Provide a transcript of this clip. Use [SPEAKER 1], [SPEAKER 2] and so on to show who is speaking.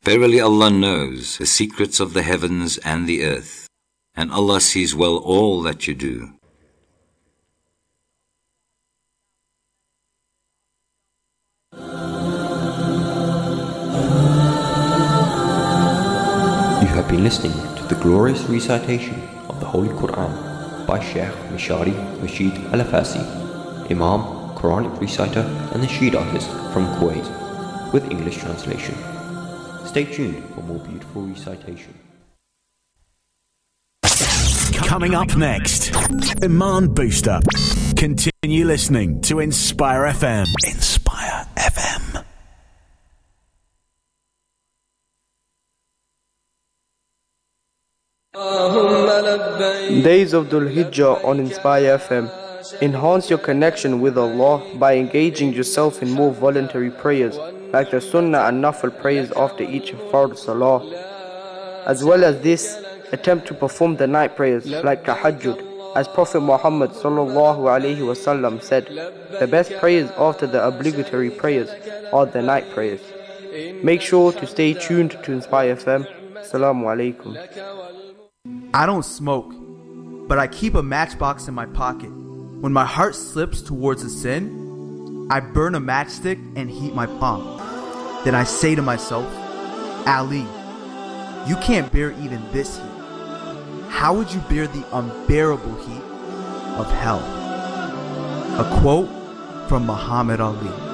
[SPEAKER 1] Verily Allah knows the secrets of the heavens and the earth, and Allah sees well all that you do.
[SPEAKER 2] You have been listening to the glorious recitation of the Holy Quran by Sheikh Mishari Rashid Al-Afasi, Imam, Quranic reciter and nasheed artist from Kuwait, with English translation. Stay tuned for more beautiful recitation.
[SPEAKER 3] Coming up next, Iman Booster. Continue listening to Inspire FM. Inspire FM.
[SPEAKER 4] Days of Dhul Hijjah on Inspire FM. Enhance your connection with Allah by engaging yourself in more voluntary prayers, like the Sunnah and Nafil prayers after each Fard Salah. As well as this, attempt to perform the night prayers, like Tahajjud, as Prophet Muhammad ﷺ said, the best prayers after the obligatory prayers are the night prayers. Make sure to stay tuned to Inspire FM. Assalamu alaikum.
[SPEAKER 5] I don't smoke, but I keep a matchbox in my pocket. When my heart slips towards a sin, I burn a matchstick and heat my palm. Then I say to myself, Ali, you can't bear even this heat. How would you bear the unbearable heat of hell? A quote from Muhammad Ali.